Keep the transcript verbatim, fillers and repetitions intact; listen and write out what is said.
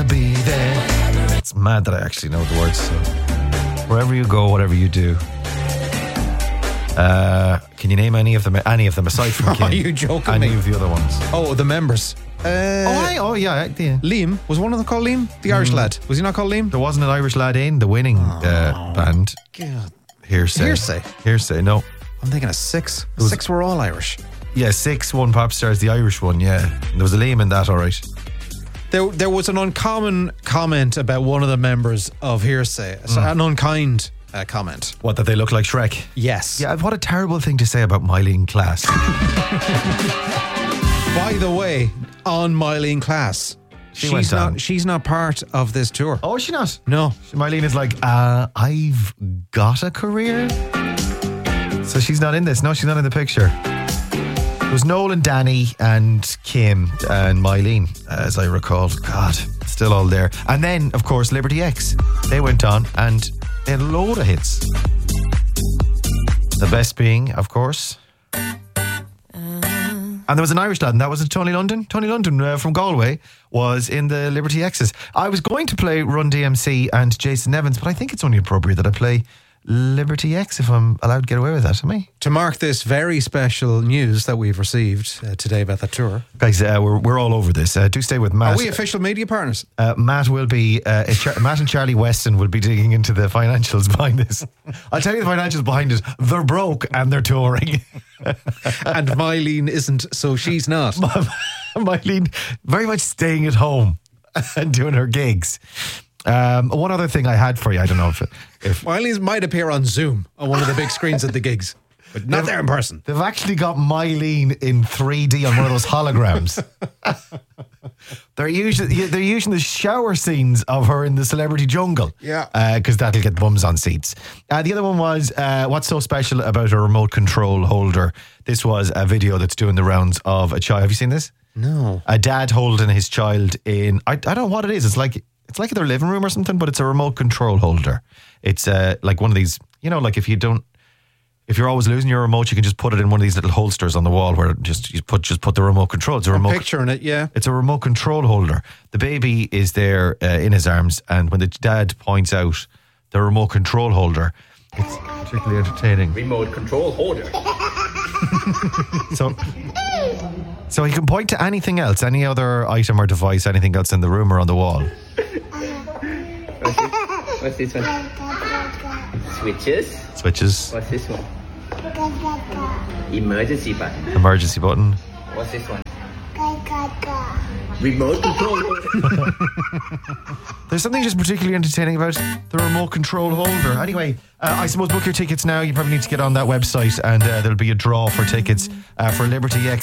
be there. It's mad that I actually know the words. So. Wherever you go, whatever you do. Uh, can you name any of them? Any of them aside from Ken? Are you joking Any me? of the other ones? Oh, the members. Uh, oh, I, oh yeah, yeah. Liam was one of them called Liam, the Irish Mm. lad. Was he not called Liam? There wasn't an Irish lad in the winning uh, band. God. Hearsay. Hearsay. Hearsay. No. I'm thinking of six. was- Six were all Irish. Yeah, six. One pop stars, the Irish one. Yeah, there was a Liam in that. All right. There, there was an uncommon comment about one of the members of Hearsay. So Mm. an unkind uh, comment. What, that they look like Shrek? Yes. Yeah. What a terrible thing to say about Mylene Class. By the way, on Mylene Class, She she's went not. on. She's not part of this tour. Oh, is she not? No. Mylene is like, uh, I've got a career. So she's not in this. No, she's not in the picture. It was Noel and Danny and Kim and Mylene, as I recall. God, still all there. And then, of course, Liberty X. They went on and they had a load of hits. The best being, of course. And there was an Irish lad, and that was Tony London. Tony London uh, from Galway was in the Liberty X's. I was going to play Run D M C and Jason Evans, but I think it's only appropriate that I play Liberty X if I'm allowed to get away with that, am I? To mark this very special news that we've received uh, today about that tour. Guys, uh, we're, we're all over this. Uh, do stay with Matt. Are we official media partners? Uh, Matt will be, uh, Char- Matt and Charlie Weston will be digging into the financials behind this. I'll tell you the financials behind it. They're broke and they're touring. And Mylene isn't, so she's not. Mylene very much staying at home and doing her gigs. Um, one other thing I had for you, I don't know if... if Mylene might appear on Zoom on one of the big screens at the gigs, but not there in person. They've actually got Mylene in three D on one of those holograms. They're usually they're using the shower scenes of her in the Celebrity Jungle. Yeah. Because uh, that'll get bums on seats. Uh, the other one was, uh, what's so special about a remote control holder? This was a video that's doing the rounds of a child. Have you seen this? No. A dad holding his child in, I, I don't know what it is. It's like... It's like their living room or something, but it's a remote control holder. It's uh, like one of these, you know, like if you don't, if you're always losing your remote, you can just put it in one of these little holsters on the wall where just you put just put the remote control. It's a I'm remote picturing it, yeah. It's a remote control holder. The baby is there uh, in his arms, and when the dad points out the remote control holder, it's particularly entertaining. Remote control holder. So, so he can point to anything else, any other item or device, anything else in the room or on the wall. What's this? What's this one? Switches. Switches, What's this one? Emergency button. emergency button. What's this one? Remote control holder. There's something just particularly entertaining about the remote control holder. Anyway, uh, I suppose book your tickets now. You probably need to get on that website, and uh, there'll be a draw for tickets uh, for Liberty X.